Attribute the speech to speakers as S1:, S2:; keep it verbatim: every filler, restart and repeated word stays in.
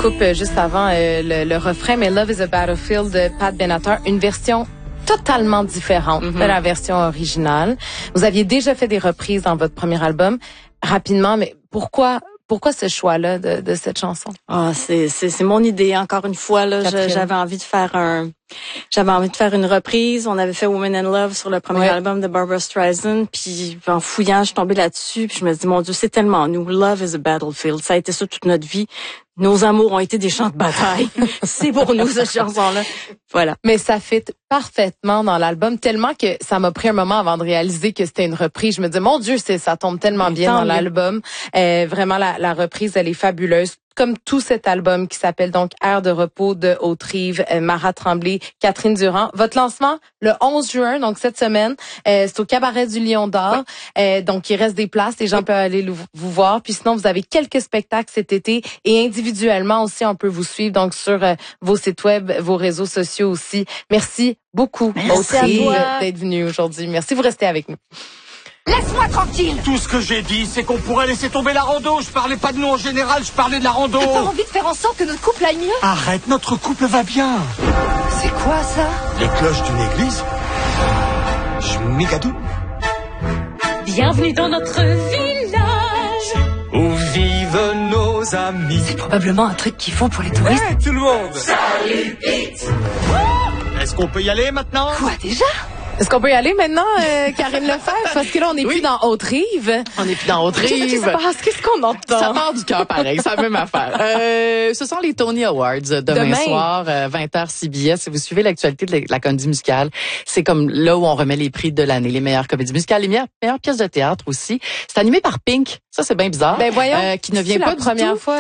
S1: coupe euh, juste avant euh, le, le refrain, mais Love is a Battlefield de Pat Benatar, une version totalement différente mm-hmm. de la version originale. Vous aviez déjà fait des reprises dans votre premier album. Rapidement, mais pourquoi pourquoi ce choix-là de, de cette chanson?
S2: Ah, c'est c'est c'est mon idée. Encore une fois, là, je, j'avais envie de faire un, j'avais envie de faire une reprise. On avait fait Woman in Love sur le premier ouais. album de Barbra Streisand, puis en fouillant, je suis tombée là-dessus, puis je me suis dit, mon Dieu, c'est tellement nous. Love is a battlefield. Ça a été ça toute notre vie. Nos amours ont été des champs de bataille. C'est pour nous, cette chanson-là. Voilà.
S1: Mais ça fit parfaitement dans l'album, tellement que ça m'a pris un moment avant de réaliser que c'était une reprise. Je me disais, mon Dieu, c'est ça tombe tellement bien Tant dans mieux. l'album. Euh, vraiment, la, la reprise, elle est fabuleuse. Comme tout cet album qui s'appelle donc Air de repos de Haute-Rive, euh, Mara Tremblay, Catherine Durand. Votre lancement, le onze juin, donc cette semaine, euh, c'est au Cabaret du Lion d'Or. Ouais. Euh, donc, il reste des places, les gens ouais. peuvent aller le, vous voir. Puis sinon, vous avez quelques spectacles cet été et individuellement aussi, on peut vous suivre donc sur euh, vos sites web, vos réseaux sociaux aussi. Merci beaucoup,
S2: Merci
S1: d'être venu aujourd'hui. Merci, vous restez avec nous.
S3: Laisse-moi tranquille.
S4: Tout ce que j'ai dit, c'est qu'on pourrait laisser tomber la rando. Je parlais pas de nous en général, je parlais de la rando.
S3: T'as envie de faire en sorte que notre couple aille mieux?
S4: Arrête, notre couple va bien.
S3: C'est quoi ça?
S4: Les cloches d'une église. Schmigadou.
S5: Bienvenue dans notre village
S4: où vivent nos amis.
S3: C'est probablement un truc qu'ils font pour les touristes.
S4: Hey, tout le monde.
S3: Salut, Pete.
S4: Est-ce qu'on peut y aller maintenant?
S3: Quoi, déjà?
S1: Est-ce qu'on peut y aller maintenant, euh, Karine Lefebvre? Parce que là, on n'est oui. plus dans Haute-Rive.
S6: On n'est plus dans Haute-Rive.
S1: Qu'est-ce qui se passe? Qu'est-ce qu'on entend?
S6: Ça part du cœur, pareil. C'est la même affaire. Euh, ce sont les Tony Awards demain, demain. soir, euh, vingt heures C B S. Si vous suivez l'actualité de la comédie musicale, c'est comme là où on remet les prix de l'année. Les meilleures comédies musicales, les meilleures, meilleures pièces de théâtre aussi. C'est animé par Pink. Ça, c'est bien bizarre.
S1: Ben voyons.
S6: Euh, qui ne vient pas
S1: la
S6: du
S1: première
S6: tout.
S1: fois.